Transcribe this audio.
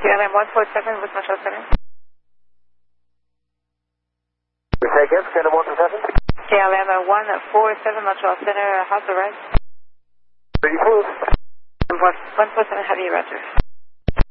KLM 147 with Montreal Center. Take it, Center 147. KLM 147 Montreal Center, house arrest. Pretty close. 147 heavy, roger.